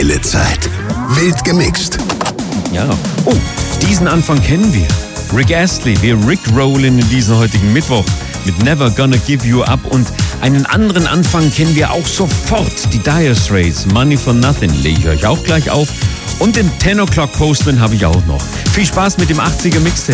Welle Zeit. Wild gemixt. Ja. Oh, diesen Anfang kennen wir. Rick Astley, wir rickrollen in diesen heutigen Mittwoch mit Never Gonna Give You Up, und einen anderen Anfang kennen wir auch sofort. Die Dire Straits, Money for Nothing, lege ich euch auch gleich auf. Und den 10 O'Clock Postman habe ich auch noch. Viel Spaß mit dem 80er Mixtape.